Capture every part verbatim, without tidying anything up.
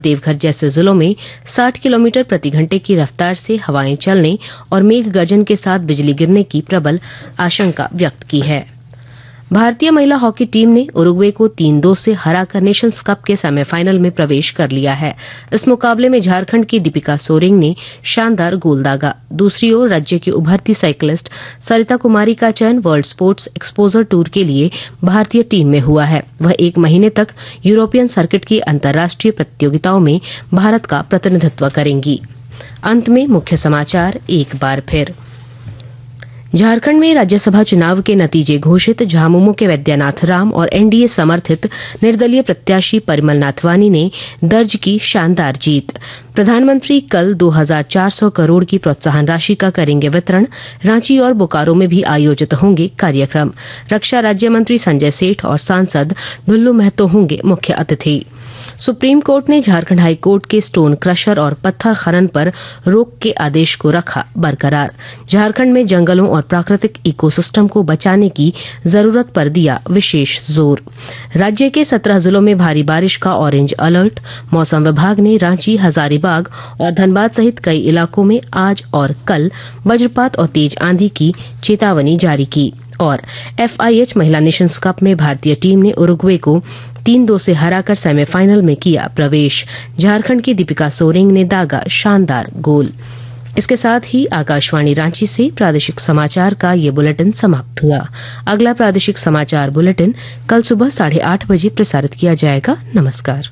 देवघर जैसे जिलों में साठ किलोमीटर प्रति घंटे की रफ्तार से हवाएं चलने और मेघ गर्जन के साथ बिजली गिरने की प्रबल आशंका व्यक्त की है। भारतीय महिला हॉकी टीम ने उरुग्वे को तीन दो से हराकर नेशंस कप के सेमीफाइनल में प्रवेश कर लिया है। इस मुकाबले में झारखंड की दीपिका सोरेंग ने शानदार गोल दागा। दूसरी ओर राज्य की उभरती साइकिलिस्ट सरिता कुमारी का चयन वर्ल्ड स्पोर्ट्स एक्सपोजर टूर के लिए भारतीय टीम में हुआ है। वह एक महीने तक यूरोपियन सर्किट की अंतर्राष्ट्रीय प्रतियोगिताओं में भारत का प्रतिनिधित्व करेंगी। अंत में मुख्य समाचार एक बार फिर। झारखंड में राज्यसभा चुनाव के नतीजे घोषित। झामुमो के वैद्यनाथ राम और एनडीए समर्थित निर्दलीय प्रत्याशी परिमल नाथवानी ने दर्ज की शानदार जीत। प्रधानमंत्री कल दो हज़ार चार सौ करोड़ की प्रोत्साहन राशि का करेंगे वितरण। रांची और बोकारो में भी आयोजित होंगे कार्यक्रम। रक्षा राज्य मंत्री संजय सेठ और सांसद ढुल्लू महतो होंगे मुख्य अतिथि। सुप्रीम कोर्ट ने झारखंड हाई कोर्ट के स्टोन क्रशर और पत्थर खनन पर रोक के आदेश को रखा बरकरार। झारखंड में जंगलों और प्राकृतिक इकोसिस्टम को बचाने की जरूरत पर दिया विशेष जोर। राज्य के सत्रह जिलों में भारी बारिश का ऑरेंज अलर्ट। मौसम विभाग ने रांची, हजारीबाग और धनबाद सहित कई इलाकों में आज और कल वज्रपात और तेज आंधी की चेतावनी जारी की। और एफआईएच महिला नेशंस कप में भारतीय टीम ने उरुग्वे को तीन दो से हराकर सेमीफाइनल में किया प्रवेश। झारखंड की दीपिका सोरेंग ने दागा शानदार गोल। इसके साथ ही आकाशवाणी रांची से प्रादेशिक समाचार का ये बुलेटिन समाप्त हुआ। अगला प्रादेशिक समाचार बुलेटिन कल सुबह साढ़े आठ बजे प्रसारित किया जाएगा। नमस्कार।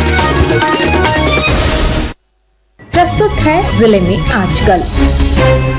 प्रस्तुत है जिले में आजकल।